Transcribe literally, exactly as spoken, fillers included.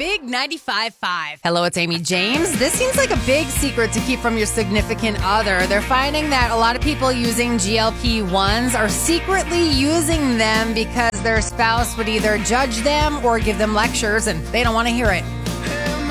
Big ninety-five point five. Hello, it's Amy James. This seems like a big secret to keep from your significant other. They're finding that a lot of people using G L P ones are secretly using them because their spouse would either judge them or give them lectures, and they don't want to hear it.